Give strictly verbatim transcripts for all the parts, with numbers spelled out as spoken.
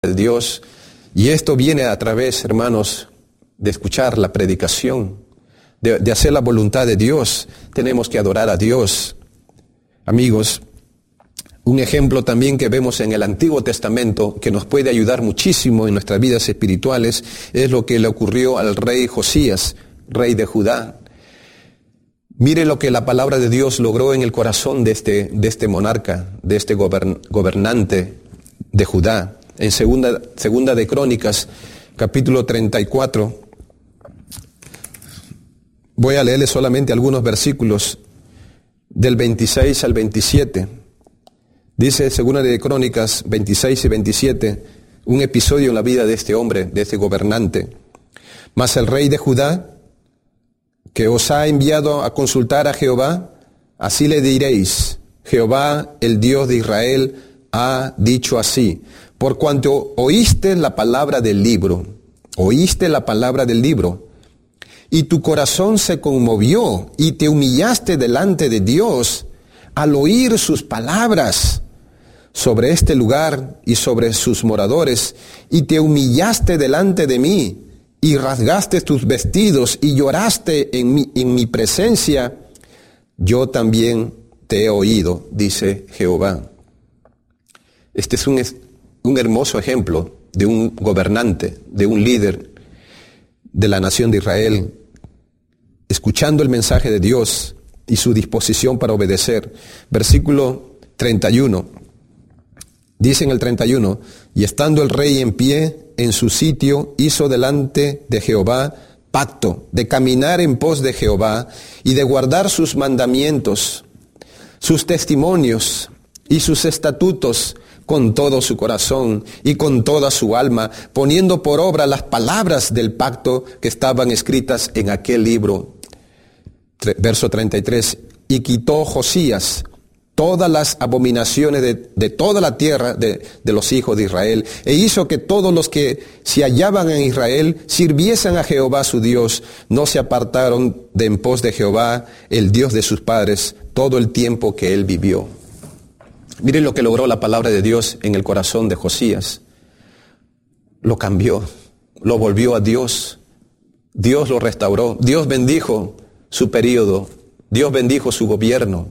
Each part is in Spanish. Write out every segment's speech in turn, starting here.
de Dios, y esto viene a través, hermanos, de escuchar la predicación, de, de hacer la voluntad de Dios. Tenemos que adorar a Dios. Amigos, un ejemplo también que vemos en el Antiguo Testamento que nos puede ayudar muchísimo en nuestras vidas espirituales es lo que le ocurrió al rey Josías, rey de Judá. Mire lo que la palabra de Dios logró en el corazón de este, de este monarca, de este gobern, gobernante de Judá. En segunda, segunda de Crónicas, capítulo treinta y cuatro, voy a leerles solamente algunos versículos del veintiséis al veintisiete. Dice segunda de Crónicas veintiséis y veintisiete, un episodio en la vida de este hombre, de este gobernante. Mas el rey de Judá, que os ha enviado a consultar a Jehová, así le diréis: Jehová, el Dios de Israel, ha dicho así: por cuanto oíste la palabra del libro, oíste la palabra del libro, y tu corazón se conmovió, y te humillaste delante de Dios al oír sus palabras sobre este lugar y sobre sus moradores, y te humillaste delante de mí, y rasgaste tus vestidos, y lloraste en mi, en mi presencia, yo también te he oído, dice Jehová. Este es un, un hermoso ejemplo de un gobernante, de un líder de la nación de Israel, escuchando el mensaje de Dios y su disposición para obedecer. Versículo treinta y uno. Dice en el treinta y uno, y estando el rey en pie en su sitio, hizo delante de Jehová pacto de caminar en pos de Jehová y de guardar sus mandamientos, sus testimonios y sus estatutos con todo su corazón y con toda su alma, poniendo por obra las palabras del pacto que estaban escritas en aquel libro. Verso treinta y tres, y quitó Josías todas las abominaciones de, de toda la tierra de, de los hijos de Israel, e hizo que todos los que se hallaban en Israel sirviesen a Jehová su Dios, no se apartaron de en pos de Jehová, el Dios de sus padres, todo el tiempo que él vivió. Miren lo que logró la palabra de Dios en el corazón de Josías. Lo cambió, lo volvió a Dios. Dios lo restauró. Dios bendijo su periodo. Dios bendijo su gobierno.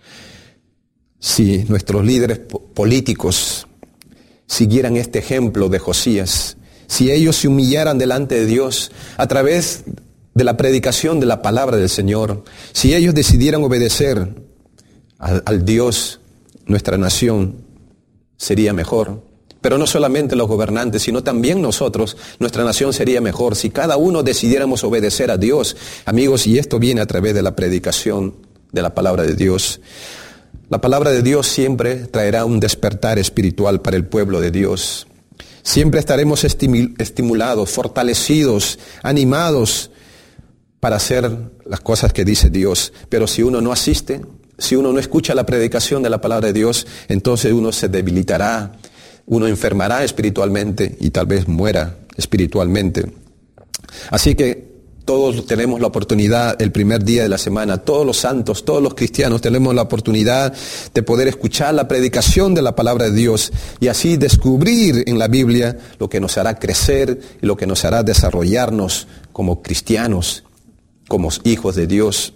Si nuestros líderes políticos siguieran este ejemplo de Josías, si ellos se humillaran delante de Dios a través de la predicación de la palabra del Señor, si ellos decidieran obedecer al, al Dios, nuestra nación sería mejor. Pero no solamente los gobernantes, sino también nosotros, nuestra nación sería mejor si cada uno decidiéramos obedecer a Dios. Amigos, y esto viene a través de la predicación de la palabra de Dios. La palabra de Dios siempre traerá un despertar espiritual para el pueblo de Dios. Siempre estaremos estimulados, fortalecidos, animados para hacer las cosas que dice Dios. Pero si uno no asiste, si uno no escucha la predicación de la palabra de Dios, entonces uno se debilitará, uno enfermará espiritualmente y tal vez muera espiritualmente. Así que todos tenemos la oportunidad el primer día de la semana, todos los santos, todos los cristianos tenemos la oportunidad de poder escuchar la predicación de la palabra de Dios y así descubrir en la Biblia lo que nos hará crecer y lo que nos hará desarrollarnos como cristianos, como hijos de Dios.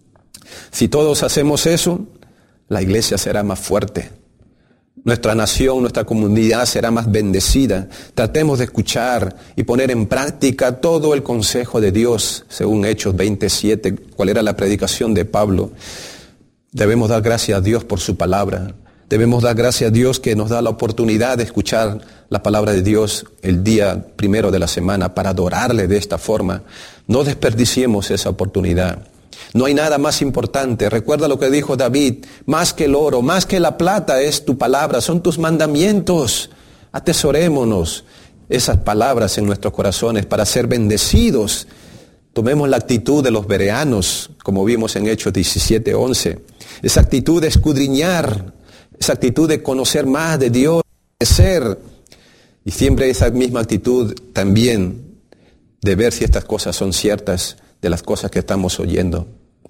Si todos hacemos eso, la iglesia será más fuerte. Nuestra nación, nuestra comunidad será más bendecida. Tratemos de escuchar y poner en práctica todo el consejo de Dios, según Hechos veintisiete, cuál era la predicación de Pablo. Debemos dar gracias a Dios por su palabra. Debemos dar gracias a Dios que nos da la oportunidad de escuchar la palabra de Dios el día primero de la semana para adorarle de esta forma. No desperdiciemos esa oportunidad. No hay nada más importante. Recuerda lo que dijo David: más que el oro, más que la plata es tu palabra, son tus mandamientos. Atesorémonos esas palabras en nuestros corazones para ser bendecidos. Tomemos la actitud de los bereanos, como vimos en Hechos diecisiete once. Esa actitud de escudriñar, esa actitud de conocer más de Dios, de ser. Y siempre esa misma actitud también de ver si estas cosas son ciertas, de las cosas que estamos oyendo.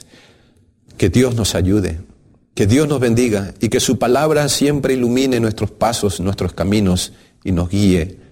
Que Dios nos ayude, que Dios nos bendiga y que su palabra siempre ilumine nuestros pasos, nuestros caminos y nos guíe